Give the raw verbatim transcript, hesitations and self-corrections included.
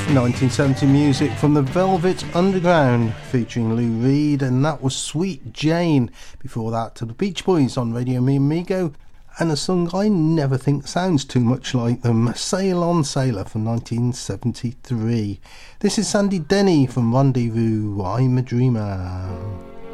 nineteen seventy music from the Velvet Underground featuring Lou Reed, and that was Sweet Jane. Before that, to the Beach Boys on Radio Mi Amigo, and a song I never think sounds too much like them, Sail On Sailor from nineteen seventy-three. This is Sandy Denny from Rendezvous, I'm a Dreamer.